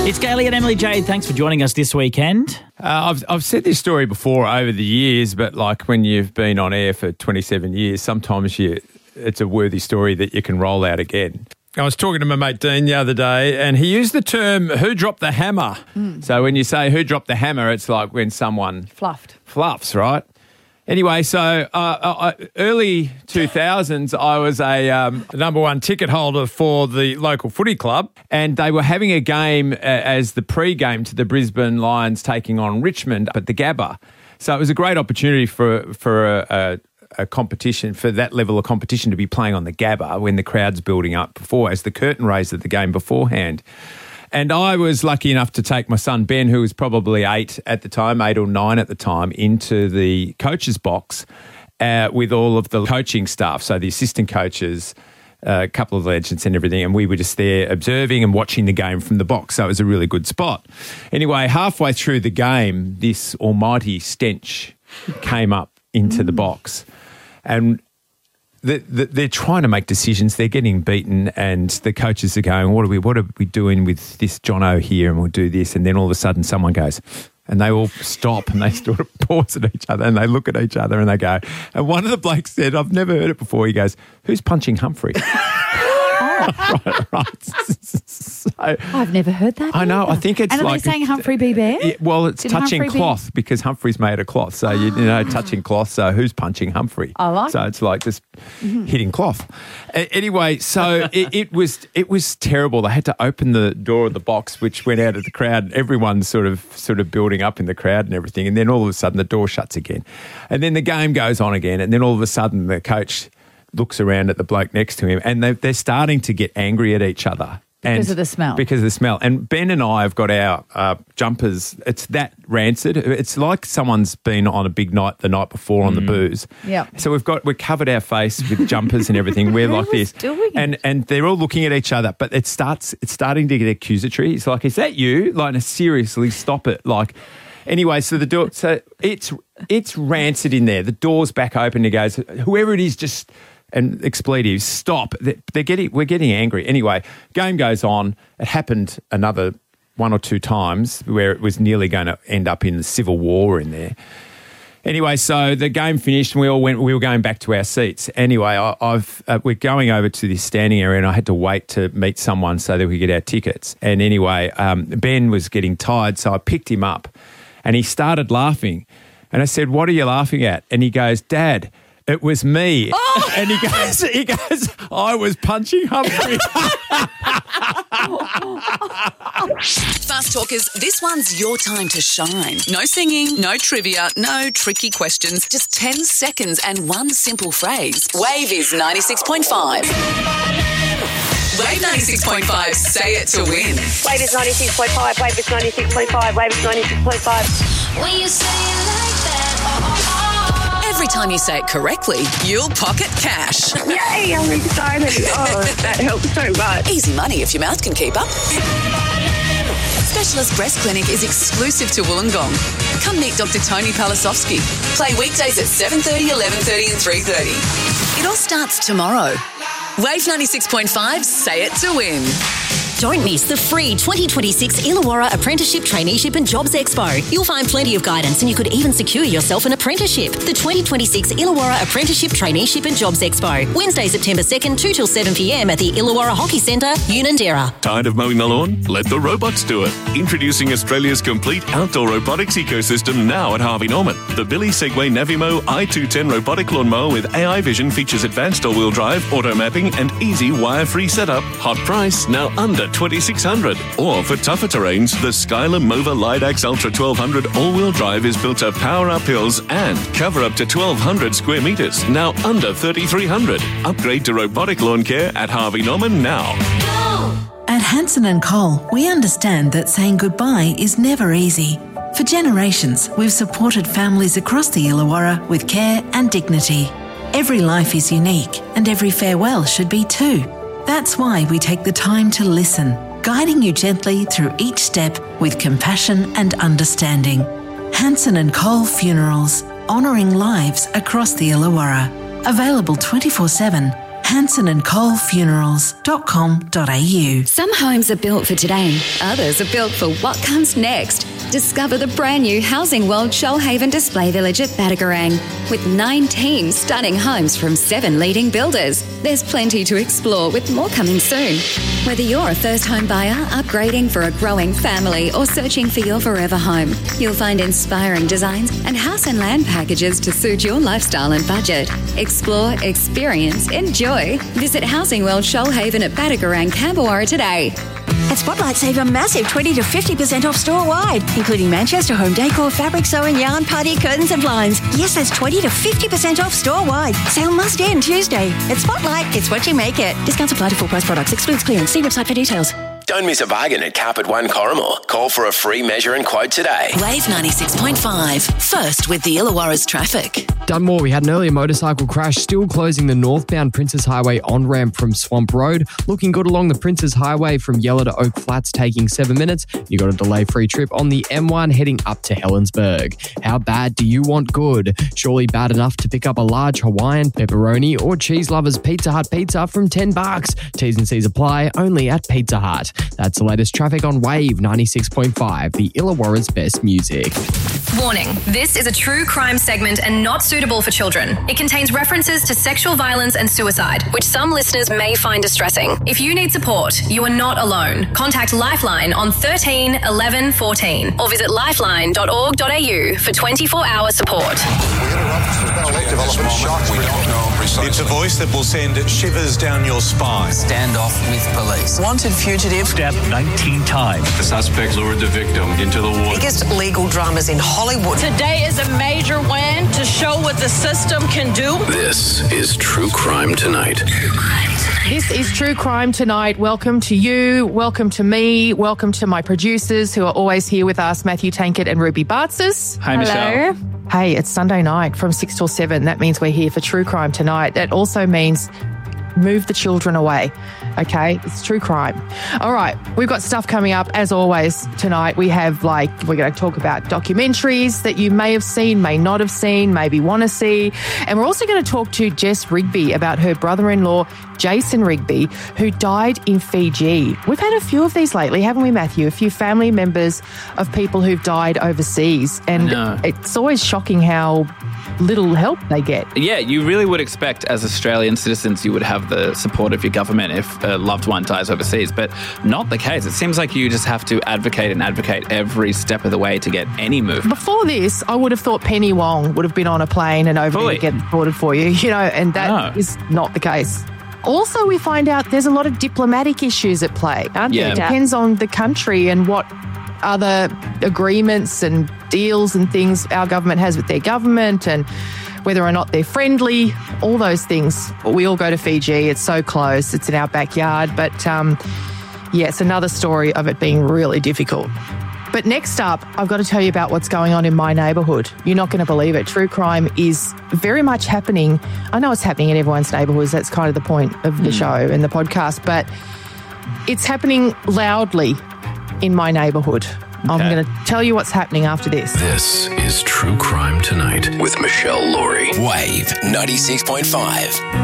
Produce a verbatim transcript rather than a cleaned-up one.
It's Gailey and Emily Jade. Thanks for joining us this weekend. Uh, I've I've said this story before over the years, but like when you've been on air for twenty-seven years, sometimes you it's a worthy story that you can roll out again. I was talking to my mate Dean the other day, and he used the term "who dropped the hammer." Mm. So when you say "who dropped the hammer," it's like when someone fluffed, fluffs, right? Anyway, so uh, uh, early two thousands, I was a um, number one ticket holder for the local footy club, and they were having a game uh, as the pre-game to the Brisbane Lions taking on Richmond at the Gabba. So it was a great opportunity for for a, a, a competition, for that level of competition to be playing on the Gabba when the crowd's building up before, as the curtain raised at the game beforehand. And I was lucky enough to take my son, Ben, who was probably eight at the time, eight or nine at the time, into the coach's box uh, with all of the coaching staff, so the assistant coaches, uh, a couple of legends and everything, and we were just there observing and watching the game from the box, so it was a really good spot. Anyway, halfway through the game, this almighty stench came up into mm. the box, and they're trying to make decisions. They're getting beaten, and the coaches are going, what are we what are we doing with this Jono here, and we'll do this. And then all of a sudden someone goes, and they all stop and they sort of pause at each other and they look at each other and they go. And one of the blokes said, I've never heard it before. He goes, who's punching Humphrey? right, right. So, I've never heard that. I know. Either. I think it's and are like they saying Humphrey B. Bear? Yeah, well, it's Did touching Humphrey cloth be... because Humphrey's made of cloth. So, you, you know, touching cloth. So who's punching Humphrey? I like So it. it's like just mm-hmm. hitting cloth. A- anyway, so it, it was it was terrible. They had to open the door of the box, which went out of the crowd. Everyone's sort of sort of building up in the crowd and everything. And then all of a sudden the door shuts again. And then the game goes on again. And then all of a sudden the coach looks around at the bloke next to him, and they, they're starting to get angry at each other. Because and of the smell. Because of the smell. And Ben and I have got our uh, jumpers. It's that rancid. It's like someone's been on a big night the night before on mm. the booze. Yeah. So we've got we've covered our face with jumpers and everything. We're like this, doing and it? and they're all looking at each other. But it starts. It's starting to get accusatory. It's like, is that you? Like, seriously, stop it. Like. Anyway, so the door. So it's it's rancid in there. The door's back open. He goes, whoever it is, just. And expletives, stop. They're getting, we're getting angry. Anyway, game goes on. It happened another one or two times where it was nearly going to end up in the civil war in there. Anyway, so the game finished and we all went, we were going back to our seats. Anyway, I, I've uh, we're going over to this standing area and I had to wait to meet someone so that we could get our tickets. And anyway, um, Ben was getting tired, so I picked him up and he started laughing. And I said, what are you laughing at? And he goes, Dad, it was me. Oh! And he goes, he goes, I was punching Humphrey. Fast Talkers, this one's your time to shine. No singing, no trivia, no tricky questions. Just ten seconds and one simple phrase. Wave is ninety-six point five. Wave ninety-six point five, say it to win. Wave is ninety-six point five, Wave is ninety-six point five, Wave is ninety-six point five. When you say it like that, oh, oh, oh. Every time you say it correctly, you'll pocket cash. Yay, I'm excited. Oh, that helps so much. Easy money if your mouth can keep up. Specialist Breast Clinic is exclusive to Wollongong. Come meet Doctor Tony Palasovsky. Play weekdays at seven thirty, eleven thirty and three thirty. It all starts tomorrow. Wave ninety-six point five, say it to win. Don't miss the free twenty twenty-six Illawarra Apprenticeship, Traineeship and Jobs Expo. You'll find plenty of guidance and you could even secure yourself an apprenticeship. The twenty twenty-six Illawarra Apprenticeship, Traineeship and Jobs Expo. Wednesday, September second, two till seven p.m. at the Illawarra Hockey Centre, Unanderra. Tired of mowing the lawn? Let the robots do it. Introducing Australia's complete outdoor robotics ecosystem now at Harvey Norman. The Billy Segway Navimo I two ten robotic lawnmower with A I vision features advanced all-wheel drive, auto mapping and easy wire-free setup. Hot price, now under twenty-six hundred dollars. Or for tougher terrains, the Skylar Mova Lidax Ultra twelve hundred all-wheel drive is built to power up hills and cover up to twelve hundred square metres, now under thirty-three hundred dollars. Upgrade to robotic lawn care at Harvey Norman now. At Hanson and Cole, we understand that saying goodbye is never easy. For generations, we've supported families across the Illawarra with care and dignity. Every life is unique, and every farewell should be too. That's why we take the time to listen, guiding you gently through each step with compassion and understanding. Hanson and Cole Funerals, honouring lives across the Illawarra. Available twenty-four seven Hanson and Cole Funerals dot com dot a u. Some homes are built for today, others are built for what comes next. Discover the brand new Housing World Shoalhaven Display Village at Badagarang. With nineteen stunning homes from seven leading builders, there's plenty to explore with more coming soon. Whether you're a first home buyer, upgrading for a growing family or searching for your forever home, you'll find inspiring designs and house and land packages to suit your lifestyle and budget. Explore, experience, enjoy. Visit Housing World Shoalhaven at Badagarang, Camberwara today. At Spotlight, save a massive twenty to fifty percent off store-wide, including Manchester home decor, fabric sewing, yarn, party, curtains and blinds. Yes, that's twenty to fifty percent off store-wide. Sale must end Tuesday. At Spotlight, it's what you make it. Discounts apply to full-price products. Excludes clearance. See website for details. Don't miss a bargain at Carpet One Corrimor. Call for a free measure and quote today. Wave ninety-six point five. First with the Illawarra's traffic. Dunmore, we had an earlier motorcycle crash, still closing the northbound Princes Highway on-ramp from Swamp Road. Looking good along the Princes Highway from Yella to Oak Flats, taking seven minutes. You got a delay-free trip on the M one heading up to Helensburgh. How bad do you want good? Surely bad enough to pick up a large Hawaiian, pepperoni or cheese lovers Pizza Hut pizza from ten bucks. T's and C's apply only at Pizza Hut. That's the latest traffic on Wave ninety-six point five, the Illawarra's best music. Warning, this is a true crime segment and not suitable for children. It contains references to sexual violence and suicide, which some listeners may find distressing. If you need support, you are not alone. Contact Lifeline on thirteen eleven fourteen or visit lifeline dot org dot a u for twenty-four hour support. It's a voice that will send shivers down your spine. Stand off with police. Wanted fugitive. Stabbed nineteen times. The suspect lured the victim into the water. Biggest legal dramas in Hollywood. Today is a major win to show what the system can do. This is True Crime Tonight. This is True Crime Tonight. Welcome to you. Welcome to me. Welcome to my producers who are always here with us, Matthew Tankett and Ruby Bartzis. Hi, Michelle. Hey, it's Sunday night from six till seven. That means we're here for True Crime Tonight. That also means move the children away. Okay, it's true crime. All right, we've got stuff coming up as always tonight. We have like, we're going to talk about documentaries that you may have seen, may not have seen, maybe want to see. And we're also going to talk to Jess Rigby about her brother-in-law, Jason Rigby, who died in Fiji. We've had a few of these lately, haven't we, Matthew? A few family members of people who've died overseas. And it's always shocking how little help they get. Yeah, you really would expect as Australian citizens you would have the support of your government if a loved one dies overseas, but not the case. It seems like you just have to advocate and advocate every step of the way to get any move. Before this, I would have thought Penny Wong would have been on a plane and over Fully. there to get sorted for you, you know, and that No. is not the case. Also, we find out there's a lot of diplomatic issues at play, aren't Yeah. there? It depends on the country and what other agreements and deals and things our government has with their government and whether or not they're friendly, all those things. We all go to Fiji. It's so close. It's in our backyard. But, um, yeah, it's another story of it being really difficult. But next up, I've got to tell you about what's going on in my neighbourhood. You're not going to believe it. True crime is very much happening. I know it's happening in everyone's neighbourhoods. That's kind of the point of the Mm. show and the podcast. But it's happening loudly in my neighbourhood. I'm Okay. going to tell you what's happening after this. This is True Crime Tonight with Michelle Laurie. Wave ninety-six point five.